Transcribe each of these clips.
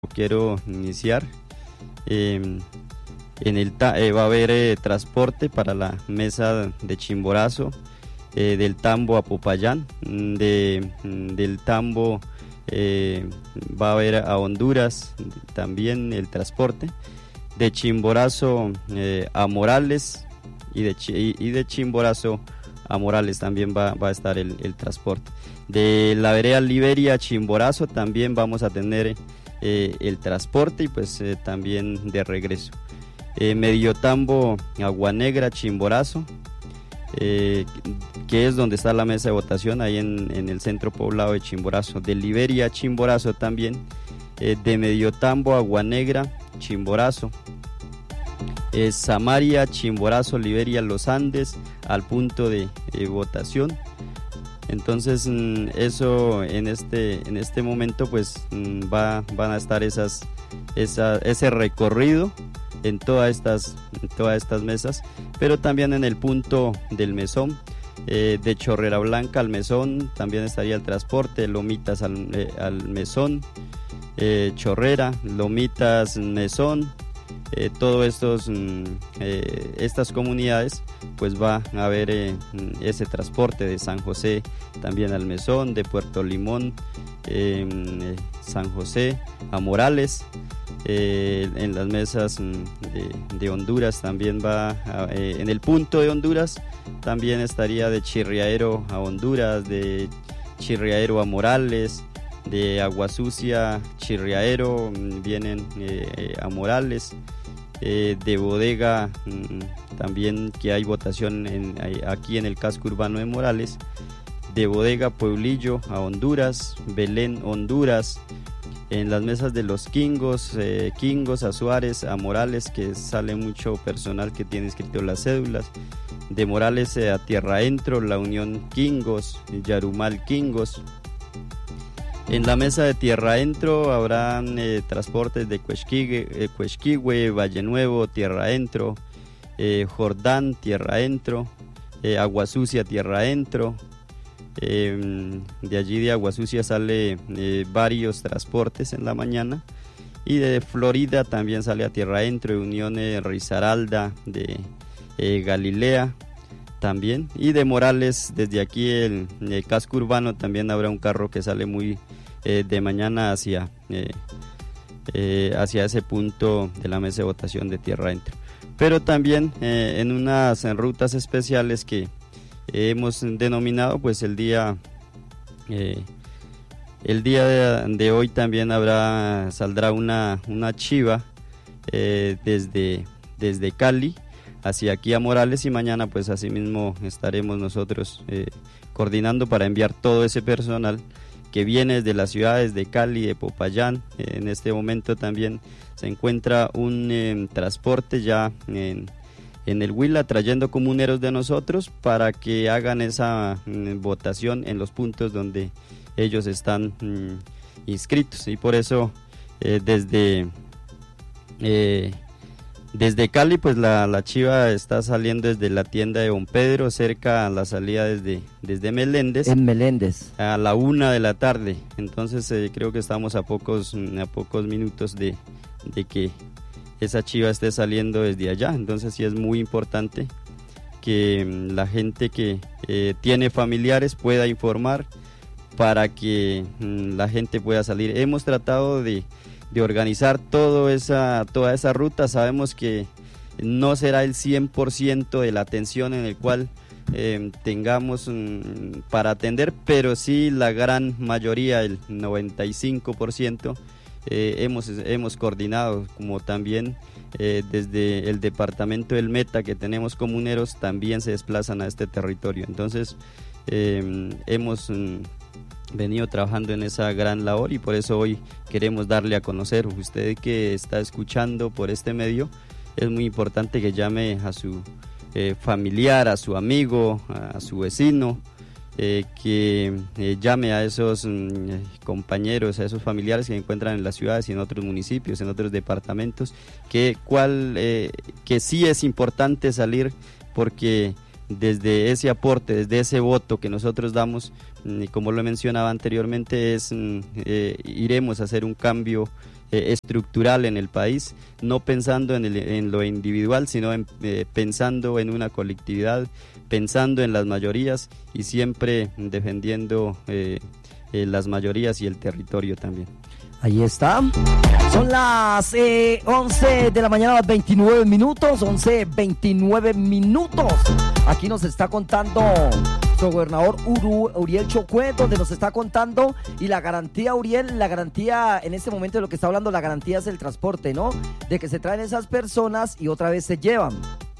quiero iniciar. Va a haber transporte para la mesa de Chimborazo, del Tambo a Popayán, del Tambo va a haber a Honduras también el transporte, de Chimborazo a Morales y de Chimborazo a Morales también va a estar el transporte. De la vereda Liberia a Chimborazo también vamos a tener el transporte y pues también de regreso. Medio Tambo, Agua Negra, Chimborazo, que es donde está la mesa de votación, ahí en el centro poblado de Chimborazo. De Liberia a Chimborazo también, de Medio Tambo, Agua Negra, Chimborazo. Samaria, Chimborazo, Liberia, Los Andes, al punto de votación. Entonces eso en este momento pues van a estar ese recorrido en todas estas mesas, pero también en el punto del Mesón, de Chorrera Blanca al Mesón también estaría el transporte, Lomitas al Mesón, Chorrera, Lomitas, Mesón, todos estas comunidades pues va a haber ese transporte de San José también al Mesón, de Puerto Limón, San José a Morales. En las mesas de Honduras también en el punto de Honduras también estaría de Chirriaero a Honduras, de Chirriaero a Morales, de Agua Sucia, Chirriaero, vienen a Morales, de Bodega también, que hay votación aquí en el casco urbano de Morales, de Bodega Pueblillo a Honduras, Belén, Honduras. En las mesas de los Quingos a Suárez, a Morales, que sale mucho personal que tiene escrito las cédulas. De Morales a Tierra Adentro, La Unión Quingos, Yarumal Quingos. En la mesa de Tierra Adentro habrán transportes de Cuesquigüe, Valle Nuevo, Tierra Adentro, Jordán, Tierra Adentro, Agua Sucia, Tierra Adentro. De allí de Agua Sucia sale varios transportes en la mañana, y de Florida también sale a Tierra Adentro, de Unión Risaralda, de Galilea también, y de Morales desde aquí el casco urbano también habrá un carro que sale muy de mañana hacia ese punto de la mesa de votación de Tierra Adentro, pero también en unas rutas especiales que hemos denominado pues el día de hoy también saldrá una chiva desde Cali hacia aquí a Morales, y mañana pues asimismo estaremos nosotros coordinando para enviar todo ese personal que viene desde las ciudades de Cali, de Popayán. En este momento también se encuentra un transporte ya en el Huila trayendo comuneros de nosotros para que hagan esa votación en los puntos donde ellos están inscritos, y por eso desde Cali pues la chiva está saliendo desde la tienda de Don Pedro, cerca a la salida desde Meléndez, en Meléndez, a la 1 de la tarde. Entonces creo que estamos a pocos minutos de que esa chiva esté saliendo desde allá. Entonces sí es muy importante que la gente que tiene familiares pueda informar para que la gente pueda salir. Hemos tratado de organizar toda esa ruta. Sabemos que no será el 100% de la atención en el cual tengamos para atender, pero sí la gran mayoría, el 95%, hemos coordinado, como también desde el departamento del Meta, que tenemos comuneros, también se desplazan a este territorio. Entonces hemos venido trabajando en esa gran labor, y por eso hoy queremos darle a conocer. Usted que está escuchando por este medio, es muy importante que llame a su familiar, a su amigo, a su vecino, que llame a esos compañeros, a esos familiares que se encuentran en las ciudades y en otros municipios, en otros departamentos, que sí es importante salir, porque desde ese aporte, desde ese voto que nosotros damos, como lo mencionaba anteriormente, iremos a hacer un cambio estructural en el país, no pensando en lo individual, sino pensando en una colectividad, pensando en las mayorías y siempre defendiendo las mayorías y el territorio también. Ahí está. Son las 11 de la mañana, 29 minutos, 11:29 minutos. Aquí nos está contando nuestro gobernador Uriel Chocue, donde nos está contando, y la garantía, Uriel, la garantía en este momento de lo que está hablando, la garantía es el transporte, ¿no? De que se traen esas personas y otra vez se llevan.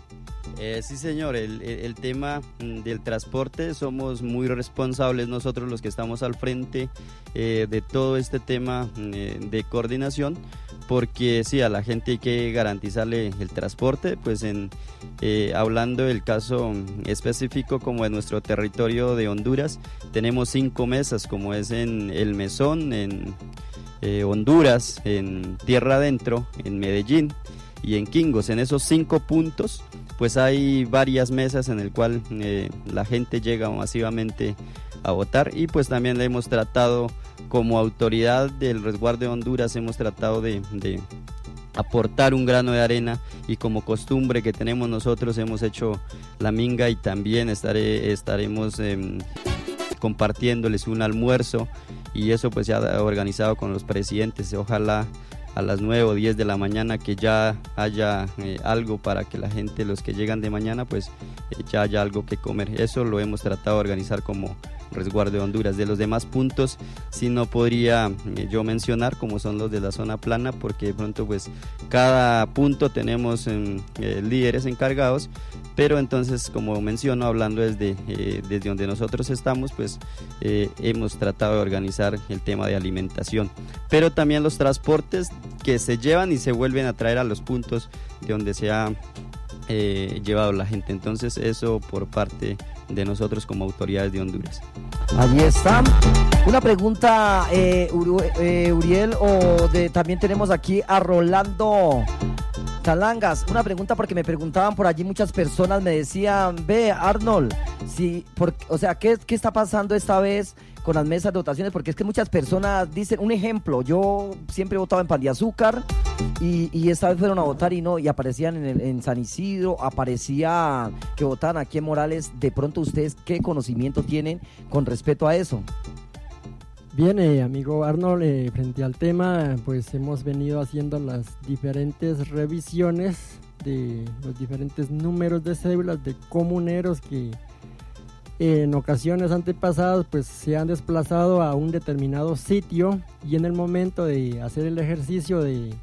Sí, señor, el tema del transporte, somos muy responsables nosotros los que estamos al frente de todo este tema de coordinación, porque sí, a la gente hay que garantizarle el transporte, pues hablando del caso específico como de nuestro territorio de Honduras, tenemos 5 mesas, como es en El Mesón, en Honduras, en Tierra Adentro, en Medellín y en Quingos. En esos 5 puntos pues hay varias mesas en el cual la gente llega masivamente a votar, y pues también le hemos tratado, como autoridad del resguardo de Honduras, hemos tratado de aportar un grano de arena, y como costumbre que tenemos nosotros hemos hecho la minga, y también estaremos compartiéndoles un almuerzo, y eso pues ya organizado con los presidentes. Ojalá a las 9 o 10 de la mañana que ya haya algo para que la gente, los que llegan de mañana, pues ya haya algo que comer. Eso lo hemos tratado de organizar como resguardo de Honduras. De los demás puntos sí no podría yo mencionar, como son los de la zona plana, porque de pronto pues cada punto tenemos líderes encargados, pero entonces, como menciono, hablando desde donde nosotros estamos, pues hemos tratado de organizar el tema de alimentación, pero también los transportes que se llevan y se vuelven a traer a los puntos de donde se ha llevado la gente. Entonces eso por parte de nosotros como autoridades de Honduras. Allí está. Una pregunta, Uriel, también tenemos aquí a Rolando Talangas. Una pregunta, porque me preguntaban por allí muchas personas, me decían, ve, Arnold, ¿qué está pasando esta vez con las mesas de votaciones? Porque es que muchas personas dicen, un ejemplo, yo siempre he votado en Pan de Azúcar, y esta vez fueron a votar y aparecían en San Isidro, aparecía que votaban aquí en Morales. De pronto, ¿ustedes qué conocimiento tienen con respecto a eso? Bien, amigo Arnold, frente al tema, pues hemos venido haciendo las diferentes revisiones de los diferentes números de cédulas de comuneros que en ocasiones antepasadas pues se han desplazado a un determinado sitio, y en el momento de hacer el ejercicio de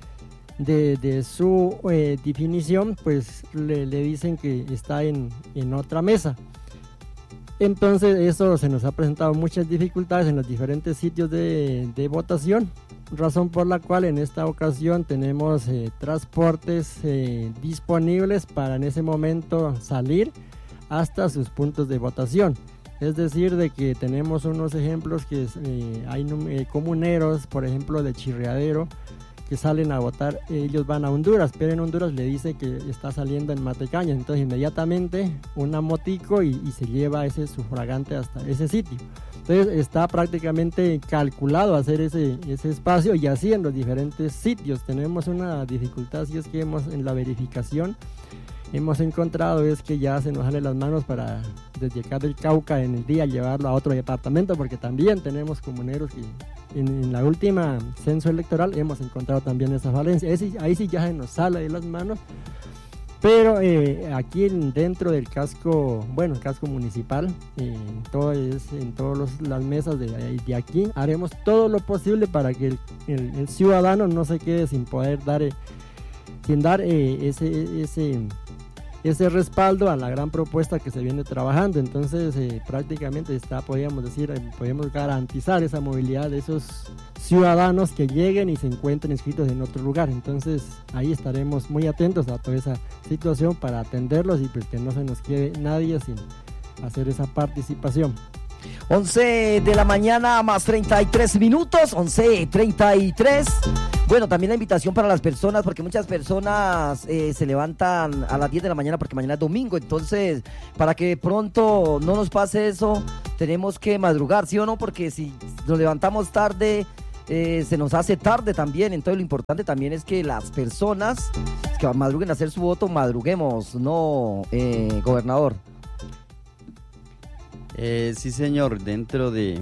su definición, pues le dicen que está en otra mesa. Entonces eso se nos ha presentado muchas dificultades en los diferentes sitios de votación, razón por la cual en esta ocasión tenemos transportes disponibles para en ese momento salir hasta sus puntos de votación. Es decir, de que tenemos unos ejemplos que hay comuneros, por ejemplo de Chirriadero, que salen a votar, ellos van a Honduras, pero en Honduras le dice que está saliendo en Matecaña, entonces inmediatamente una motico y se lleva ese sufragante hasta ese sitio. Entonces está prácticamente calculado hacer ese espacio, y así en los diferentes sitios. Tenemos una dificultad, si es que en la verificación hemos encontrado es que ya se nos salen las manos para desde acá del Cauca en el día llevarlo a otro departamento, porque también tenemos comuneros que en la última censo electoral hemos encontrado también esa falencia. Ahí sí ya se nos sale de las manos, pero aquí dentro del casco, el casco municipal, en todas las mesas de aquí, haremos todo lo posible para que el ciudadano no se quede sin poder dar ese respaldo a la gran propuesta que se viene trabajando. Entonces prácticamente podemos garantizar esa movilidad de esos ciudadanos que lleguen y se encuentren inscritos en otro lugar. Entonces ahí estaremos muy atentos a toda esa situación para atenderlos, y pues que no se nos quede nadie sin hacer esa participación. 11 de la mañana más 33 minutos, 11:33. Bueno, también la invitación para las personas, porque muchas personas se levantan a las 10 de la mañana porque mañana es domingo. Entonces, para que pronto no nos pase eso, tenemos que madrugar, ¿sí o no? Porque si nos levantamos tarde, se nos hace tarde también, entonces lo importante también es que las personas que madruguen a hacer su voto, madruguemos, ¿no, gobernador? Sí, señor, dentro de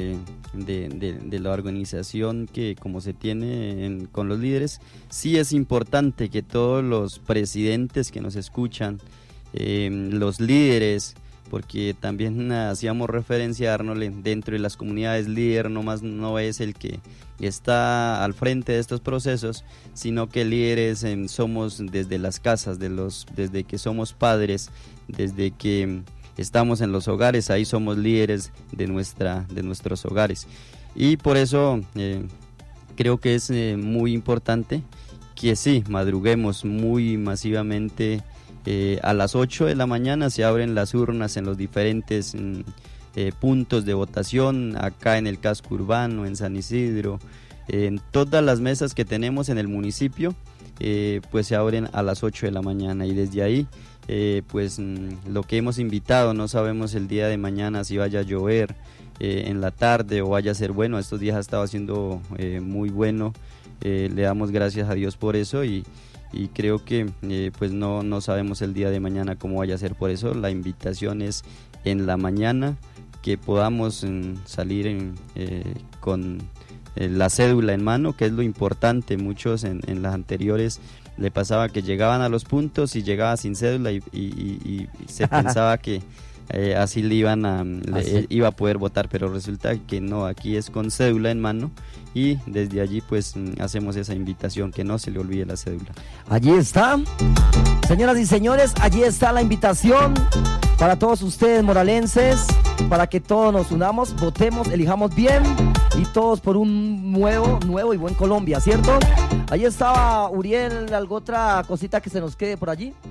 la organización que como se tiene con los líderes, sí es importante que todos los presidentes que nos escuchan, los líderes, porque también hacíamos referencia, Arnold, dentro de las comunidades, líder no es el que está al frente de estos procesos, sino que líderes somos desde las casas, desde que somos padres, desde que estamos en los hogares, ahí somos líderes de nuestros hogares. Y por eso creo que es muy importante que sí, madruguemos muy masivamente. A las 8 de la mañana se abren las urnas en los diferentes puntos de votación, acá en el casco urbano, en San Isidro, en todas las mesas que tenemos en el municipio, pues se abren a las 8 de la mañana y desde ahí lo que hemos invitado, no sabemos el día de mañana si vaya a llover en la tarde o vaya a ser bueno. Estos días ha estado haciendo muy bueno, le damos gracias a Dios por eso y creo que pues no sabemos el día de mañana cómo vaya a ser. Por eso la invitación es en la mañana que podamos salir con la cédula en mano, que es lo importante. Muchos en las anteriores le pasaba que llegaban a los puntos y llegaba sin cédula y se pensaba que así le iba a poder votar, pero resulta que no, aquí es con cédula en mano y desde allí pues hacemos esa invitación, que no se le olvide la cédula. Allí está, señoras y señores, allí está la invitación para todos ustedes moralenses, para que todos nos unamos, votemos, elijamos bien y todos por un nuevo y buen Colombia, ¿cierto? Allí estaba Uriel, ¿alguna otra cosita que se nos quede por allí?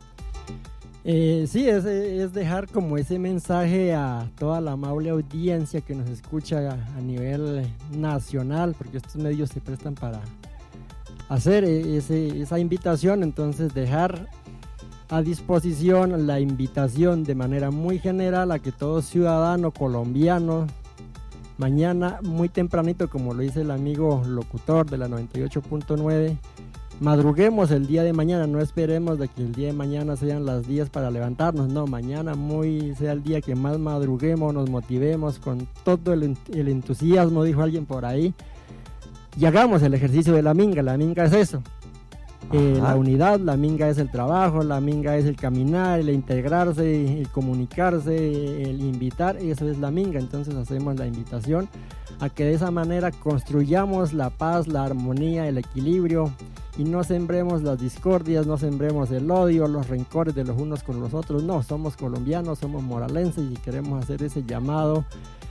Sí, es dejar como ese mensaje a toda la amable audiencia que nos escucha a nivel nacional, porque estos medios se prestan para hacer esa invitación. Entonces dejar a disposición la invitación de manera muy general a que todo ciudadano colombiano mañana muy tempranito, como lo dice el amigo locutor de la 98.9, madruguemos el día de mañana, no esperemos de que el día de mañana sean las 10 para levantarnos, no, mañana sea el día que más madruguemos, nos motivemos con todo el entusiasmo, dijo alguien por ahí, y hagamos el ejercicio de la minga es eso, la unidad, la minga es el trabajo, la minga es el caminar, el integrarse, el comunicarse, el invitar, eso es la minga. Entonces hacemos la invitación a que de esa manera construyamos la paz, la armonía, el equilibrio y no sembremos las discordias, no sembremos el odio, los rencores de los unos con los otros. No, somos colombianos, somos moralenses y queremos hacer ese llamado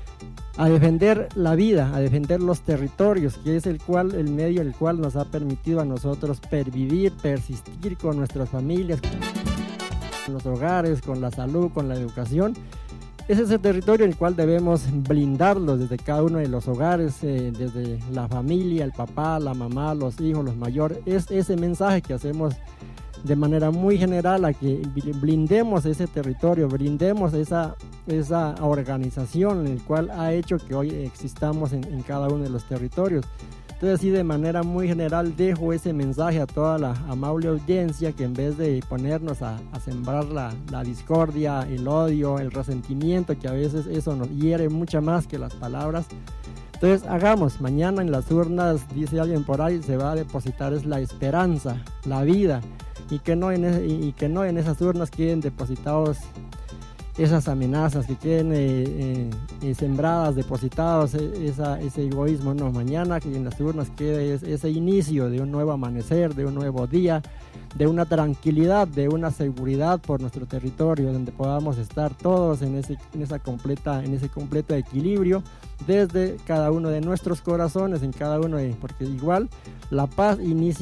a defender la vida, a defender los territorios, que es el medio el cual nos ha permitido a nosotros pervivir, persistir con nuestras familias, con los hogares, con la salud, con la educación. Es ese territorio el cual debemos blindarlo desde cada uno de los hogares, desde la familia, el papá, la mamá, los hijos, los mayores. Es ese mensaje que hacemos de manera muy general, a que blindemos ese territorio, blindemos esa organización en el cual ha hecho que hoy existamos en cada uno de los territorios. Entonces, así de manera muy general dejo ese mensaje a toda la amable audiencia, que en vez de ponernos a sembrar la discordia, el odio, el resentimiento, que a veces eso nos hiere mucho más que las palabras, entonces hagamos, mañana en las urnas, dice alguien por ahí, se va a depositar es la esperanza, la vida, y que no en esas urnas queden depositados esas amenazas, que queden sembradas, depositados ese egoísmo. No, mañana que en las urnas quede ese inicio de un nuevo amanecer, de un nuevo día, de una tranquilidad, de una seguridad por nuestro territorio, donde podamos estar todos en ese completo equilibrio desde cada uno de nuestros corazones, porque igual la paz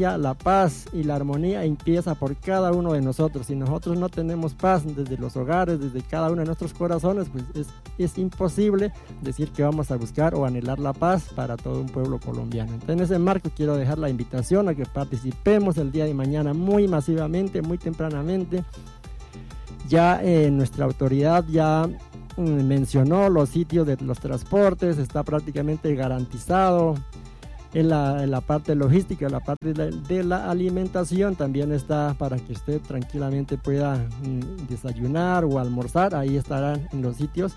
y la armonía empieza por cada uno de nosotros. Si nosotros no tenemos paz desde los hogares, desde cada uno de nuestros corazones, pues es imposible decir que vamos a buscar o anhelar la paz para todo un pueblo colombiano. Entonces, en ese marco quiero dejar la invitación a que participemos el día de mañana muy masivamente, muy tempranamente. Ya nuestra autoridad ya mencionó los sitios de los transportes, está prácticamente garantizado En la parte logística, la parte de la alimentación también está para que usted tranquilamente pueda desayunar o almorzar, ahí estarán en los sitios.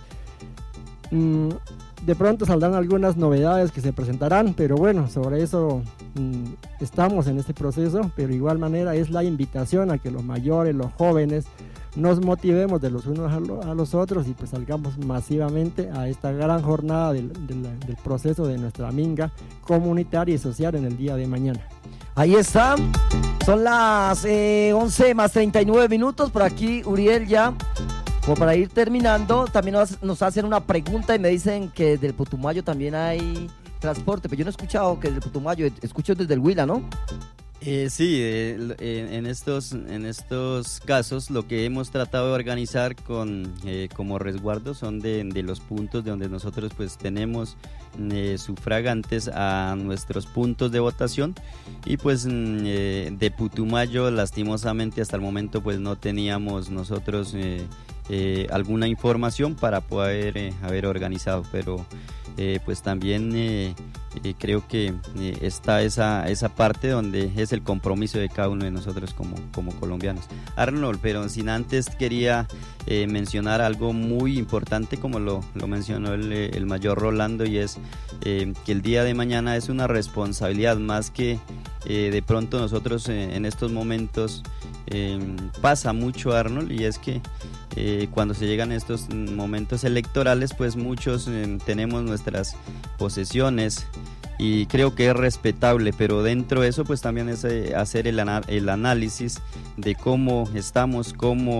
De pronto saldrán algunas novedades que se presentarán, pero bueno, sobre eso estamos en este proceso, pero de igual manera es la invitación a que los mayores, los jóvenes, nos motivemos de los unos a los otros y pues salgamos masivamente a esta gran jornada del proceso de nuestra minga comunitaria y social en el día de mañana. Ahí está, son las 11 más 39 minutos, por aquí Uriel ya, como para ir terminando, también nos hacen una pregunta y me dicen que del Putumayo también hay transporte, pero yo no he escuchado que del Putumayo, escucho desde el Huila, ¿no? Sí, en estos casos lo que hemos tratado de organizar como resguardo son de los puntos de donde nosotros pues tenemos sufragantes a nuestros puntos de votación, y pues de Putumayo lastimosamente hasta el momento pues no teníamos nosotros alguna información para poder haber organizado, pero pues también creo que está esa parte donde es el compromiso de cada uno de nosotros como colombianos. Arnold, pero sin antes quería mencionar algo muy importante, como lo mencionó el mayor Rolando, y es que el día de mañana es una responsabilidad más que de pronto nosotros en estos momentos pasa mucho, Arnold, y es que cuando se llegan estos momentos electorales pues muchos tenemos nuestras posesiones y creo que es respetable, pero dentro de eso pues también es hacer el análisis de cómo estamos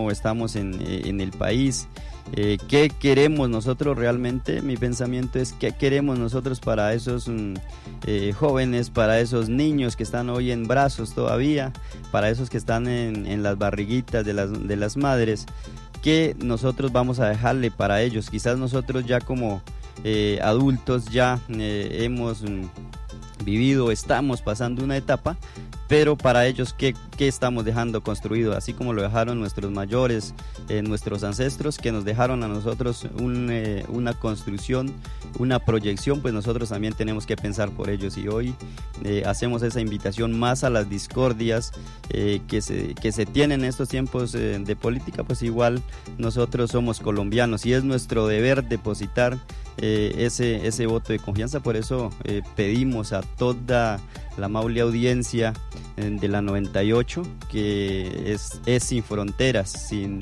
en el país, qué queremos nosotros realmente. Mi pensamiento es qué queremos nosotros para esos jóvenes, para esos niños que están hoy en brazos todavía, para esos que están en las barriguitas de las madres, que nosotros vamos a dejarle para ellos. Quizás nosotros ya como adultos ya hemos vivido, estamos pasando una etapa, pero para ellos ¿qué estamos dejando construido? Así como lo dejaron nuestros mayores, nuestros ancestros, que nos dejaron a nosotros una construcción, una proyección, pues nosotros también tenemos que pensar por ellos, y hoy hacemos esa invitación más a las discordias que se tienen en estos tiempos de política. Pues igual nosotros somos colombianos y es nuestro deber depositar ese voto de confianza. Por eso pedimos a toda la amable audiencia de la 98, que es sin fronteras, sin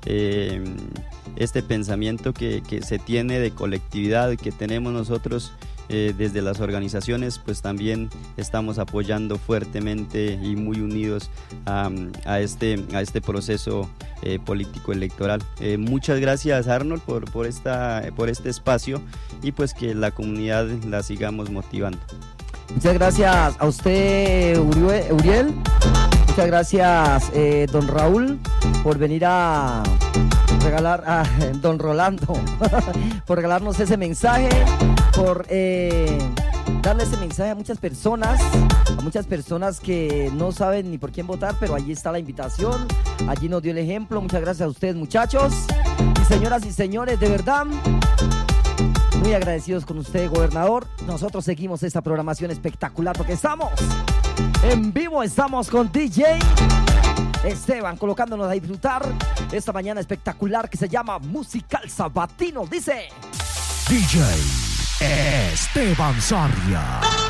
este pensamiento que se tiene de colectividad que tenemos nosotros desde las organizaciones, pues también estamos apoyando fuertemente y muy unidos a este proceso político electoral. Muchas gracias, Arnold, por este espacio, y pues que la comunidad la sigamos motivando. Muchas gracias a usted, Uriel. Muchas gracias, don Raúl, por venir a regalar a don Rolando por regalarnos ese mensaje, por darle ese mensaje a muchas personas que no saben ni por quién votar, pero allí está la invitación, allí nos dio el ejemplo. Muchas gracias a ustedes, muchachos, y señoras y señores, de verdad muy agradecidos con usted, gobernador. Nosotros seguimos esta programación espectacular porque estamos en vivo, estamos con DJ Esteban, colocándonos a disfrutar esta mañana espectacular que se llama Musical Sabatino. Dice DJ Esteban Sarria.